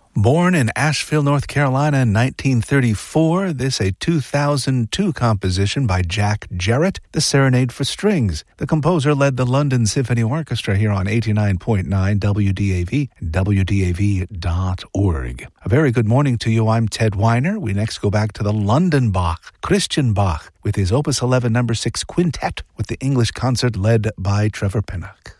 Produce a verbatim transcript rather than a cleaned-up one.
Born in Asheville, North Carolina in nineteen thirty-four, this a two thousand two composition by Jack Jarrett, The Serenade for Strings. The composer led the London Symphony Orchestra here on eighty-nine point nine W D A V, W D A V dot org. A very good morning to you. I'm Ted Weiner. We next go back to the London Bach, Christian Bach, with his Opus eleven number six quintet with the English concert led by Trevor Pinnock.